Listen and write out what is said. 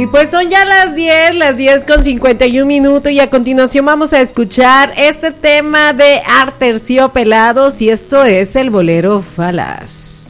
Y pues son ya las 10:51 y a continuación vamos a escuchar este tema de Aterciopelados y esto es el bolero falaz.